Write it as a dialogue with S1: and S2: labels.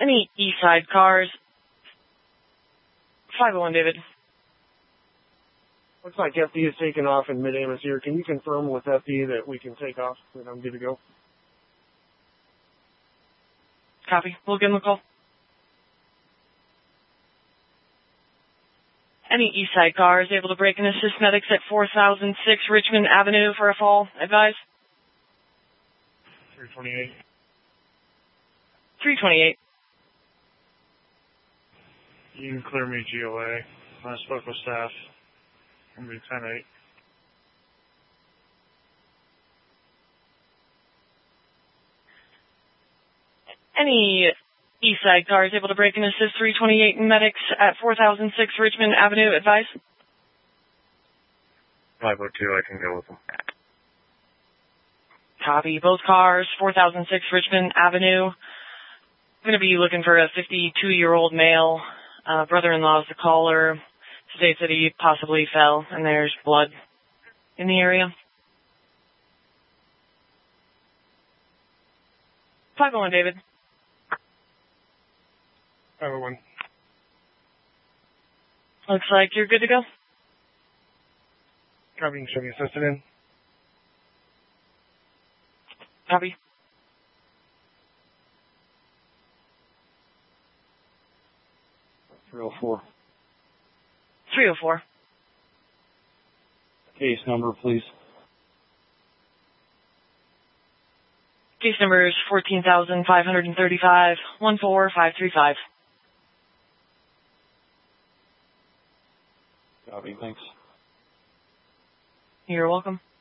S1: Any east side cars? 501, David.
S2: Looks like FD is taking off in mid-Amos here. Can you confirm with FD that we can take off and I'm good to go?
S1: Copy. We'll give him a call. Any east side car is able to break and assist medics at 4006 Richmond Avenue for a fall. Advise.
S2: 328.
S1: 328.
S2: You can clear me GOA. I spoke with staff. I'm going to be 10-8.
S1: Any east side car is able to break and assist 328 medics at 4006 Richmond Avenue. Advise.
S2: 502, I can go with them.
S1: Copy. Both cars, 4006 Richmond Avenue. I'm going to be looking for a 52-year-old male. Brother-in-law is the caller. States that he possibly fell, and there's blood in the area. 501, David.
S2: 501.
S1: Looks like you're good to go.
S2: Copy. Should be assisted in.
S1: Copy.
S3: .304.
S1: 304.
S3: Case number, please.
S1: Case number is 14,535 14535.
S3: Copy, thanks.
S1: You're welcome.